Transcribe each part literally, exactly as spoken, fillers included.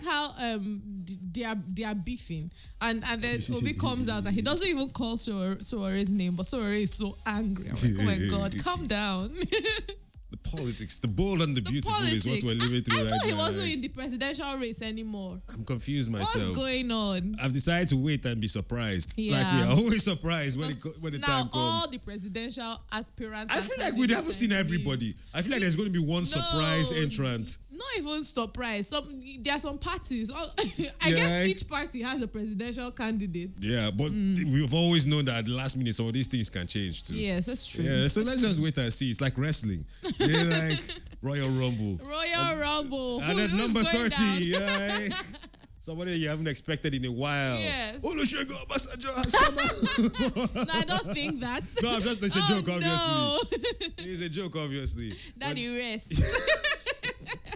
how um d- they are they are beefing, and and then Obi comes out and he doesn't even call Sowore's name, but Sowore is so angry. I'm like, oh my God, calm down. The politics, the bold and the, The beautiful politics. is what we're living through I, I right thought he now. wasn't Like, in the presidential race anymore. I'm confused myself. What's going on? I've decided to wait and be surprised. Yeah. Like we are always surprised when, it, co- when the now time comes. all the presidential aspirants. I are feel like sending we their haven't seen C Vs. everybody. I feel like there's going to be one surprise No. entrant. Not even surprise. Some there are some parties. All, I Yeah. guess each party has a presidential candidate. Yeah, but we've always known that at the last minute some of these things can change too. Yes, that's true. Yeah, so let's just wait and see. It's like wrestling. They're like Royal Rumble. Royal Rumble. And Who- at who's number going thirty, down? yeah, somebody you haven't expected in a while. Yes. Olusegun Obasanjo has come out. No, I don't think that. No, I'm just, it's a Oh, joke, obviously. no. It's a joke, obviously. Daddy rest.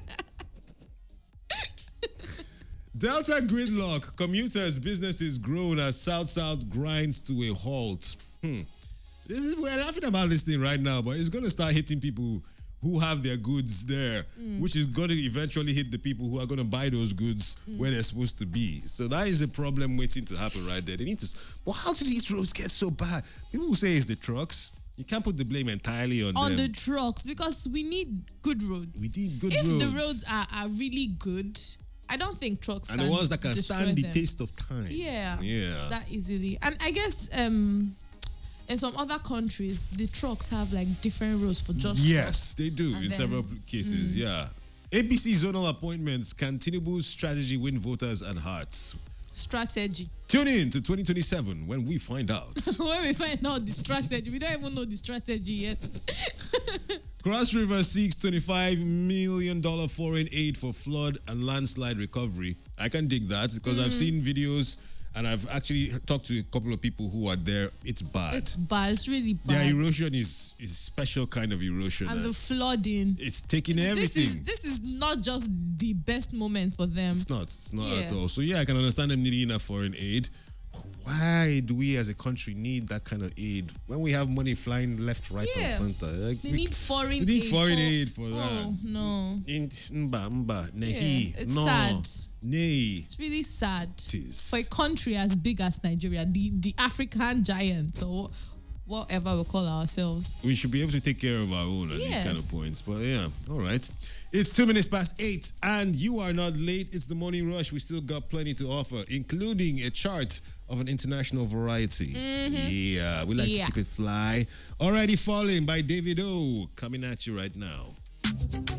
Delta gridlock, commuters, businesses groan as South South grinds to a halt. Hmm. This is, we're laughing about this thing right now, but it's going to start hitting people who have their goods there, which is going to eventually hit the people who are going to buy those goods where they're supposed to be. So that is a problem waiting to happen right there. They need to. But how do these roads get so bad? People will say it's the trucks. You can't put the blame entirely on, On them. the trucks, because we need good roads. We need good if roads. the roads are, are really good, I don't think trucks and can the ones that can destroy stand the them. taste of time. Yeah. Yeah. That easily. And I guess um in some other countries, the trucks have like different roads for just Yes, they do And in then- several cases. Yeah. A B C zonal appointments. Can Tinubu's strategy win voters and hearts? strategy. Tune in to twenty twenty-seven when we find out. When we find out the strategy, we don't even know the strategy yet. Cross River seeks twenty-five million dollars foreign aid for flood and landslide recovery. I can dig that because I've seen videos and I've actually talked to a couple of people who are there. It's bad. It's bad. It's really bad. Their erosion is is special kind of erosion. And and the flooding. it's taking This everything. is this is not just the best moment for them. It's not. It's not Yeah. at all. So yeah, I can understand them needing enough foreign aid. Why do we as a country need that kind of aid when we have money flying left, right, Yeah. and center? Like, They we, need foreign we need aid. foreign for, aid for Oh that. no. In mba mba Yeah, nehi it's no sad. nay It's really sad. it is. For a country as big as Nigeria, the, the African giant or whatever we call ourselves. We should be able to take care of our own at these kind of Yes. points. But yeah, all right. It's two minutes past eight, and you are not late. It's the morning rush. We still got plenty to offer, including a chart of an international variety. Yeah, we like Yeah. to keep it fly. Already Falling by David O. Coming at you right now.